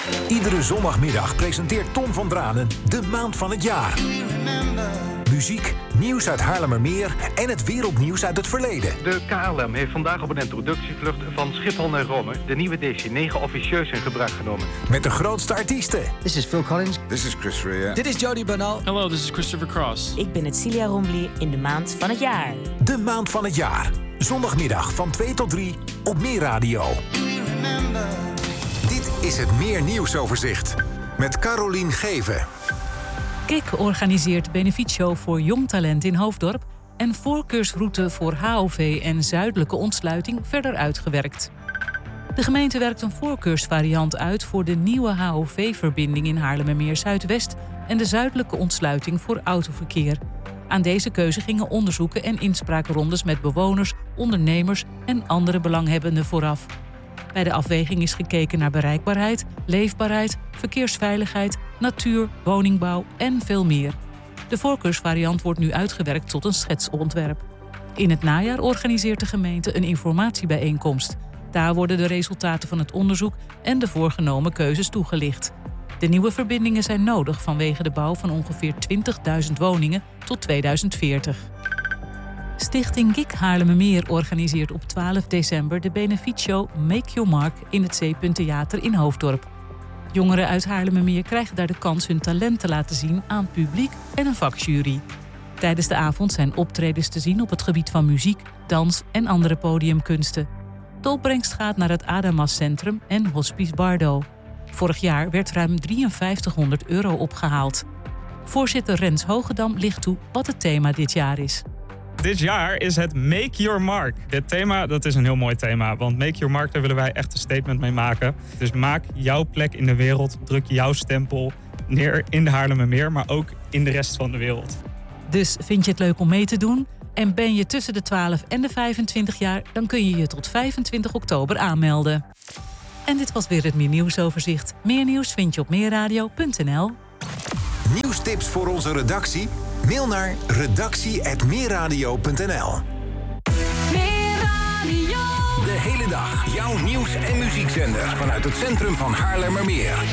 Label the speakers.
Speaker 1: Iedere zondagmiddag presenteert Tom van Dranen de maand van het jaar. Muziek, nieuws uit Haarlemmermeer en het wereldnieuws uit het verleden.
Speaker 2: De KLM heeft vandaag op een introductievlucht van Schiphol naar Rome de nieuwe DC-9 officieus in gebruik genomen.
Speaker 1: Met de grootste artiesten.
Speaker 3: This is Phil Collins.
Speaker 4: This is Chris Rea.
Speaker 3: Dit is Jody Bernal.
Speaker 5: Hello, this is Christopher Cross.
Speaker 6: Ik ben Celia Rombly in de maand van het jaar.
Speaker 1: De maand van het jaar. Zondagmiddag van 2 tot 3 op Meer Radio. Dit is het Meer Nieuwsoverzicht met Carolien Geven.
Speaker 7: KIK organiseert benefietshow voor jong talent in Hoofddorp en voorkeursroute voor HOV en zuidelijke ontsluiting verder uitgewerkt. De gemeente werkt een voorkeursvariant uit voor de nieuwe HOV-verbinding in Haarlemmermeer Zuidwest en de zuidelijke ontsluiting voor autoverkeer. Aan deze keuze gingen onderzoeken en inspraakrondes met bewoners, ondernemers en andere belanghebbenden vooraf. Bij de afweging is gekeken naar bereikbaarheid, leefbaarheid, verkeersveiligheid, natuur, woningbouw en veel meer. De voorkeursvariant wordt nu uitgewerkt tot een schetsontwerp. In het najaar organiseert de gemeente een informatiebijeenkomst. Daar worden de resultaten van het onderzoek en de voorgenomen keuzes toegelicht. De nieuwe verbindingen zijn nodig vanwege de bouw van ongeveer 20.000 woningen tot 2040. Stichting GIK Haarlemmermeer organiseert op 12 december de benefietshow Make Your Mark in het Zeepunt-theater in Hoofddorp. Jongeren uit Haarlemmermeer krijgen daar de kans hun talent te laten zien aan publiek en een vakjury. Tijdens de avond zijn optredens te zien op het gebied van muziek, dans en andere podiumkunsten. De opbrengst gaat naar het Adamas Centrum en Hospice Bardo. Vorig jaar werd ruim €5300 opgehaald. Voorzitter Rens Hogedam licht toe wat het thema dit jaar is.
Speaker 8: Dit jaar is het Make Your Mark. Dit thema, dat is een heel mooi thema. Want Make Your Mark, daar willen wij echt een statement mee maken. Dus maak jouw plek in de wereld. Druk jouw stempel neer in de Haarlemmermeer, maar ook in de rest van de wereld.
Speaker 7: Dus vind je het leuk om mee te doen? En ben je tussen de 12 en de 25 jaar? Dan kun je je tot 25 oktober aanmelden. En dit was weer het Meer Nieuwsoverzicht. Meer nieuws vind je op meerradio.nl.
Speaker 1: Nieuwstips voor onze redactie? Mail naar redactie@meerradio.nl. De hele dag jouw nieuws- en muziekzender vanuit het centrum van Haarlemmermeer.